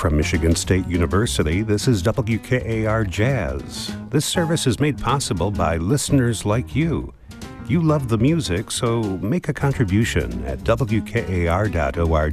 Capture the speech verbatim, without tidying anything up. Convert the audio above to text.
From Michigan State University, this is W K A R Jazz. This service is made possible by listeners like you. You love the music, so make a contribution at W K A R dot org.